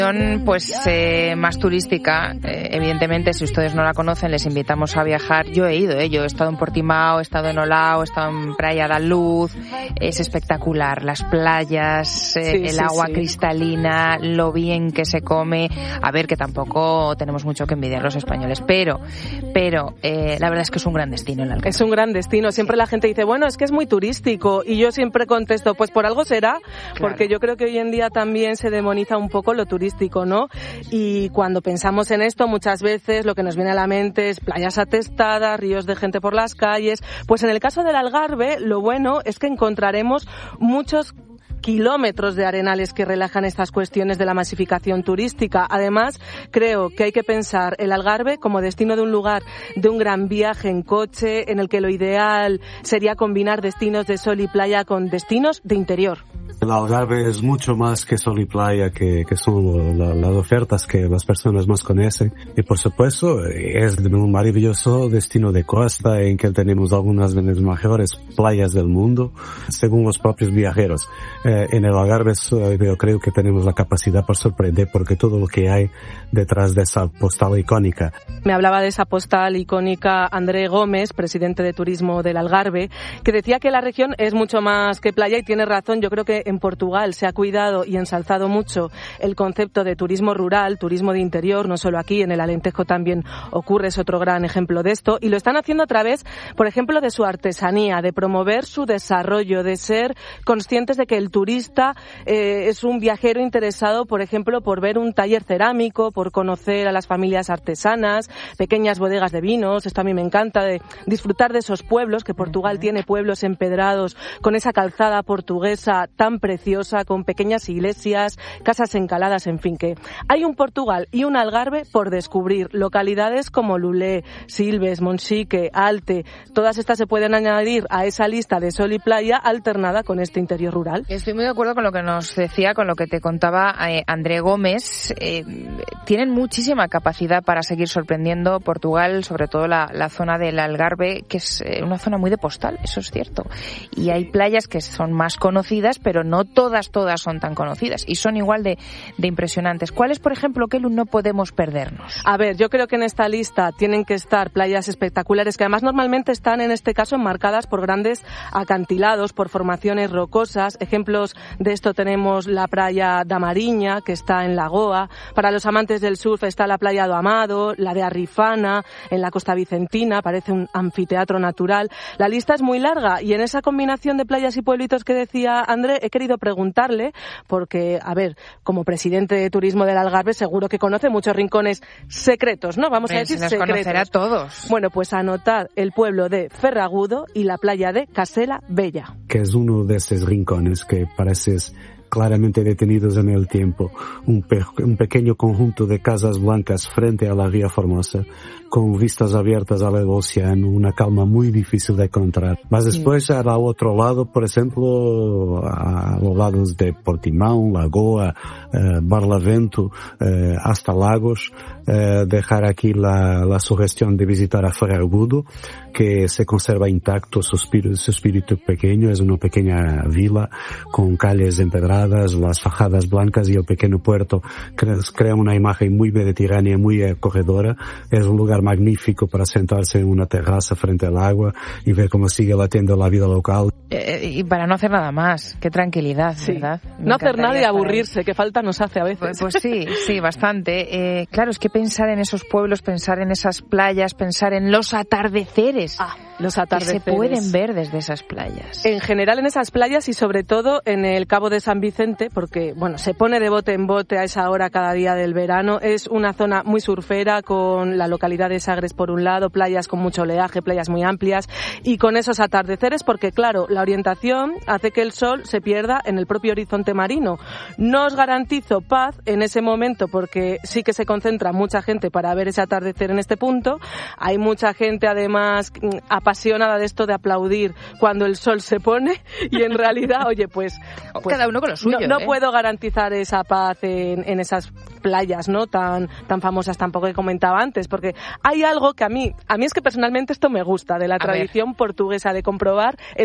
Pues más turística, evidentemente, si ustedes no la conocen, les invitamos a viajar. Yo he ido, yo he estado en Portimao, he estado en Olao, he estado en Praia da Luz, es espectacular, las playas, el agua cristalina, lo bien que se come. A ver, que tampoco tenemos mucho que envidiar los españoles, pero la verdad es que es un gran destino el Algarve. Es un gran destino, siempre la gente dice, bueno, es que es muy turístico, y yo siempre contesto, pues por algo será, porque yo creo que hoy en día también se demoniza un poco lo turístico, ¿no? Y cuando pensamos en esto, muchas veces lo que nos viene a la mente es playas atestadas, ríos de gente por las calles. Pues en el caso del Algarve, lo bueno es que encontraremos muchos kilómetros de arenales que relajan estas cuestiones de la masificación turística. Además, creo que hay que pensar el Algarve como destino de un lugar de un gran viaje en coche, en el que lo ideal sería combinar destinos de sol y playa con destinos de interior. El Algarve es mucho más que sol y playa, que son las ofertas que las personas más conocen. Y por supuesto, es un maravilloso destino de costa en que tenemos algunas de las mejores playas del mundo, según los propios viajeros. En el Algarve yo creo que tenemos la capacidad para sorprender, porque todo lo que hay detrás de esa postal icónica. Me hablaba de esa postal icónica André Gómez, presidente de Turismo del Algarve, que decía que la región es mucho más que playa, y tiene razón. Yo creo que en Portugal se ha cuidado y ensalzado mucho el concepto de turismo rural, turismo de interior, no solo aquí, en el Alentejo también ocurre, es otro gran ejemplo de esto, y lo están haciendo a través, por ejemplo, de su artesanía, de promover su desarrollo, de ser conscientes de que el turista es un viajero interesado, por ejemplo, por ver un taller cerámico, por conocer a las familias artesanas, pequeñas bodegas de vinos. Esto a mí me encanta, de disfrutar de esos pueblos, que Portugal tiene pueblos empedrados con esa calzada portuguesa tan preciosa, con pequeñas iglesias, casas encaladas, en fin, que hay un Portugal y un Algarve por descubrir. Localidades como Lulé, Silves, Monchique, Alte, todas estas se pueden añadir a esa lista de sol y playa alternada con este interior rural. Estoy muy de acuerdo con lo que nos decía, con lo que te contaba André Gómez. Tienen muchísima capacidad para seguir sorprendiendo. Portugal, sobre todo la zona del Algarve, que es una zona muy de postal, eso es cierto. Y hay playas que son más conocidas, pero no todas son tan conocidas y son igual de impresionantes. ¿Cuáles, por ejemplo, Kelu, no podemos perdernos? A ver, yo creo que en esta lista tienen que estar playas espectaculares, que además normalmente están en este caso enmarcadas por grandes acantilados, por formaciones rocosas. Ejemplos de esto tenemos la playa da Mariña, que está en Lagoa. Para los amantes del surf está la playa do Amado, la de Arrifana, en la costa vicentina, parece un anfiteatro natural. La lista es muy larga, y en esa combinación de playas y pueblitos que decía André, he querido preguntarle, porque, a ver, como presidente de Turismo del Algarve, seguro que conoce muchos rincones secretos, ¿no? Vamos a decir se los secretos. Conocerá a todos. Bueno, pues anotad el pueblo de Ferragudo y la playa de Casela Bella. Que es uno de esos rincones que pareces claramente detenidos en el tiempo, un pequeño conjunto de casas blancas frente a la Ría Formosa, con vistas abiertas al océano, una calma muy difícil de encontrar. Mas después, al otro lado, por ejemplo, a los lados de Portimão, Lagoa, Barlavento, hasta Lagos, dejar aquí la sugestión de visitar a Ferragudo, que se conserva intacto su espíritu pequeño. Es una pequeña vila con calles empedradas, las fajadas blancas y el pequeño puerto crea una imagen muy mediterránea, muy acogedora. Es un lugar magnífico para sentarse en una terraza frente al agua y ver cómo sigue latiendo la vida local. Y para no hacer nada más, qué tranquilidad, ¿verdad? No hacer nada y aburrirse, qué falta nos hace a veces. Pues sí, bastante. Claro, es que pensar en esos pueblos, pensar en esas playas, pensar en los atardeceres. Los atardeceres. Que se pueden ver desde esas playas. En general en esas playas, y sobre todo en el Cabo de San Vicente, porque, bueno, se pone de bote en bote a esa hora cada día del verano. Es una zona muy surfera, con la localidad de Sagres por un lado, playas con mucho oleaje, playas muy amplias, y con esos atardeceres, porque claro, la orientación hace que el sol se pierda en el propio horizonte marino. No os garantizo paz en ese momento, porque sí que se concentra mucha gente para ver ese atardecer en este punto. Hay mucha gente además apasionada de esto de aplaudir cuando el sol se pone, y en realidad, oye, pues cada uno con lo suyo. No puedo garantizar esa paz en esas playas, ¿no? Tan famosas tampoco, que comentaba antes, porque hay algo que a mí es que personalmente esto me gusta de la tradición portuguesa, de comprobar